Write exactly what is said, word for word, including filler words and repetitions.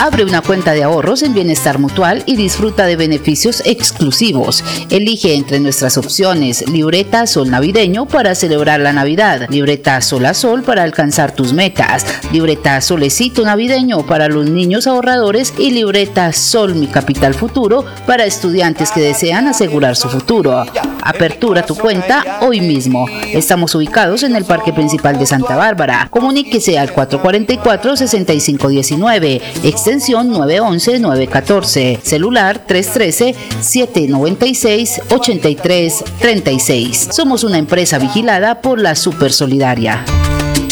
Abre una cuenta de ahorros en Bienestar Mutual y disfruta de beneficios exclusivos. Elige entre nuestras opciones: libreta Sol Navideño para celebrar la Navidad, libreta Sol a Sol para alcanzar tus metas, libreta Solecito Navideño para los niños ahorradores y libreta Sol Mi Capital Futuro para estudiantes que desean asegurar su futuro. Apertura tu cuenta hoy mismo. Estamos ubicados en el Parque Principal de Santa Bárbara. Comuníquese al cuatro cuatro cuatro, seis cinco uno nueve, extensión nueve once, nueve catorce, celular tres uno tres, siete nueve seis, ocho tres tres seis. Somos una empresa vigilada por la Supersolidaria.